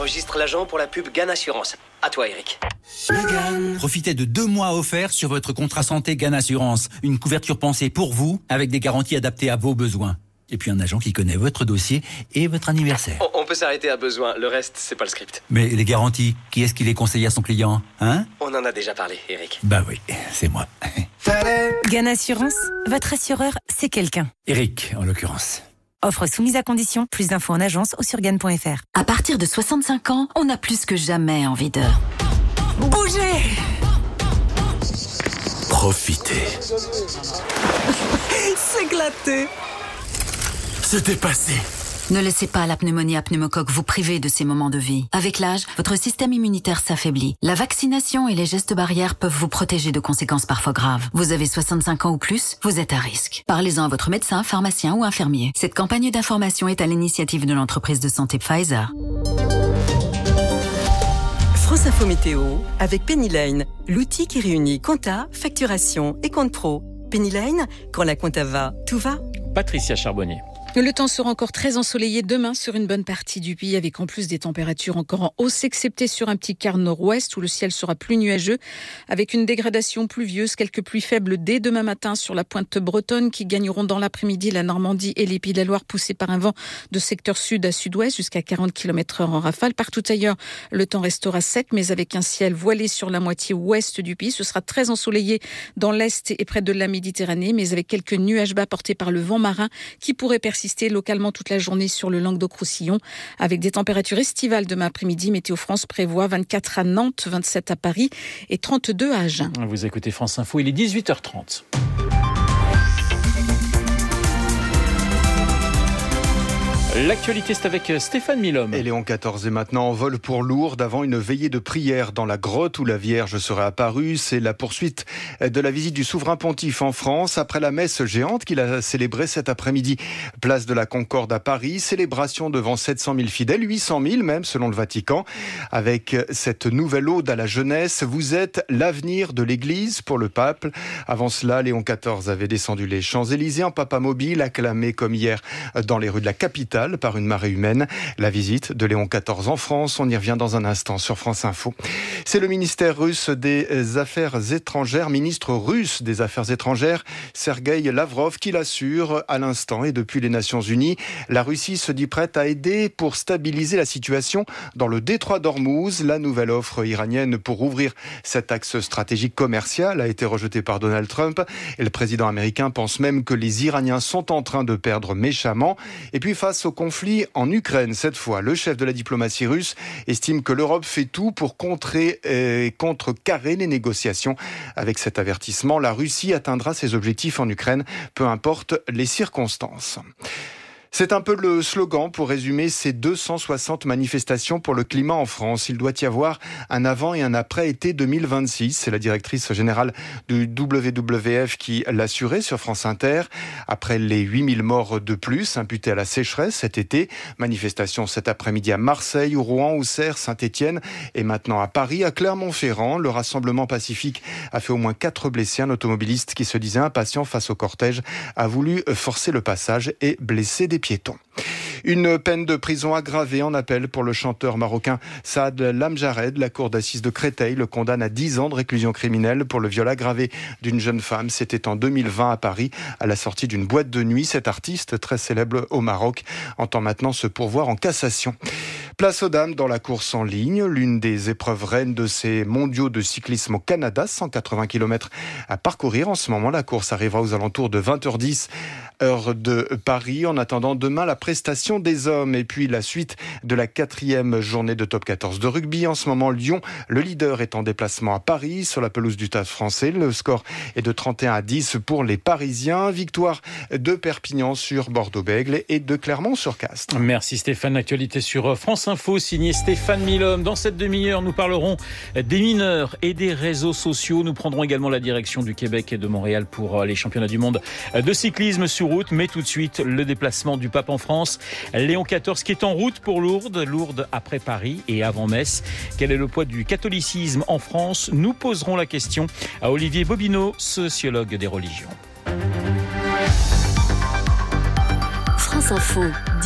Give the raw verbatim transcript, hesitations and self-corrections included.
J'enregistre l'agent pour la pub Gan Assurance. À toi, Eric. Profitez de deux mois offerts sur votre contrat santé Gan Assurance. Une couverture pensée pour vous, avec des garanties adaptées à vos besoins. Et puis un agent qui connaît votre dossier et votre anniversaire. On, on peut s'arrêter à besoin. Le reste, c'est pas le script. Mais les garanties, qui est-ce qui les conseille à son client, hein? On en a déjà parlé, Eric. Bah oui, c'est moi. Gan Assurance, votre assureur, c'est quelqu'un. Eric, en l'occurrence. Offre soumise à condition. Plus d'infos en agence ou sur gan point f r. À partir de soixante-cinq ans, on a plus que jamais envie de... Bouger. Profitez. S'éclater. Se dépasser. Ne laissez pas la pneumonie à pneumocoque vous priver de ces moments de vie. Avec l'âge, votre système immunitaire s'affaiblit. La vaccination et les gestes barrières peuvent vous protéger de conséquences parfois graves. Vous avez soixante-cinq ans ou plus, vous êtes à risque. Parlez-en à votre médecin, pharmacien ou infirmier. Cette campagne d'information est à l'initiative de l'entreprise de santé Pfizer. France Info Météo avec Penny Lane, l'outil qui réunit compta, facturation et compte pro. Penny Lane, quand la compta va, tout va. Patricia Charbonnier. Le temps sera encore très ensoleillé demain sur une bonne partie du pays, avec en plus des températures encore en hausse, excepté sur un petit quart nord-ouest où le ciel sera plus nuageux, avec une dégradation pluvieuse, quelques pluies faibles dès demain matin sur la pointe bretonne qui gagneront dans l'après-midi la Normandie et les Pays de la Loire, poussés par un vent de secteur sud à sud-ouest jusqu'à quarante kilomètres heure en rafale. Partout ailleurs, le temps restera sec, mais avec un ciel voilé sur la moitié ouest du pays. Ce sera très ensoleillé dans l'est et près de la Méditerranée, mais avec quelques nuages bas portés par le vent marin qui pourraient persister localement toute la journée sur le Languedoc-Roussillon, avec des températures estivales demain après-midi. Météo France prévoit vingt-quatre à Nantes, vingt-sept à Paris et trente-deux à Agen. Vous écoutez France Info, il est dix-huit heures trente. L'actualité, c'est avec Stéphane Milhomme. Et Léon quatorze est maintenant en vol pour Lourdes avant une veillée de prière dans la grotte où la Vierge serait apparue. C'est la poursuite de la visite du souverain pontife en France après la messe géante qu'il a célébrée cet après-midi. Place de la Concorde à Paris, célébration devant sept cent mille fidèles, huit cent mille même selon le Vatican. Avec cette nouvelle ode à la jeunesse, vous êtes l'avenir de l'Église pour le pape. Avant cela, Léon quatorze avait descendu les Champs-Élysées en papa mobile, acclamé comme hier dans les rues de la capitale par une marée humaine. La visite de Léon quatorze en France, on y revient dans un instant sur France Info. C'est le ministère russe des Affaires étrangères, ministre russe des Affaires étrangères, Sergueï Lavrov, qui l'assure à l'instant et depuis les Nations Unies. La Russie se dit prête à aider pour stabiliser la situation dans le détroit d'Ormuz. La nouvelle offre iranienne pour ouvrir cet axe stratégique commercial a été rejetée par Donald Trump. Et le président américain pense même que les Iraniens sont en train de perdre méchamment. Et puis face au conflit en Ukraine, cette fois, le chef de la diplomatie russe estime que l'Europe fait tout pour contrer et contrecarrer les négociations. Avec cet avertissement, la Russie atteindra ses objectifs en Ukraine, peu importe les circonstances. C'est un peu le slogan pour résumer ces deux cent soixante manifestations pour le climat en France. Il doit y avoir un avant et un après été deux mille vingt-six. C'est la directrice générale du W W F qui l'assurait sur France Inter. Après les huit mille morts de plus imputés à la sécheresse cet été, manifestation cet après-midi à Marseille, Rouen, Auxerre, Saint-Étienne et maintenant à Paris, à Clermont-Ferrand. Le rassemblement pacifique a fait au moins quatre blessés. Un automobiliste qui se disait impatient face au cortège a voulu forcer le passage et blesser des piétons. Une peine de prison aggravée en appel pour le chanteur marocain Saad Lamjared. La cour d'assises de Créteil le condamne à dix ans de réclusion criminelle pour le viol aggravé d'une jeune femme. C'était en deux mille vingt à Paris, à la sortie d'une boîte de nuit. Cet artiste, très célèbre au Maroc, entend maintenant se pourvoir en cassation. Place aux dames dans la course en ligne, l'une des épreuves reines de ces mondiaux de cyclisme au Canada, cent quatre-vingts kilomètres à parcourir. En ce moment, la course arrivera aux alentours de vingt heures dix, heure de Paris. En attendant, demain, la prestation des hommes et puis la suite de la quatrième journée de top quatorze de rugby. En ce moment, Lyon, le leader, est en déplacement à Paris, sur la pelouse du Stade français. Le score est de trente et un à dix pour les Parisiens. Victoire de Perpignan sur Bordeaux-Bègles et de Clermont sur Castres. Merci Stéphane. Actualité sur France Info, signé Stéphane Milhomme. Dans cette demi-heure, nous parlerons des mineurs et des réseaux sociaux. Nous prendrons également la direction du Québec et de Montréal pour les championnats du monde de cyclisme sur route. Mais tout de suite, le déplacement du pape en France. Léon quatorze qui est en route pour Lourdes. Lourdes après Paris et avant Metz. Quel est le poids du catholicisme en France? Nous poserons la question à Olivier Bobineau, sociologue des religions. France Info.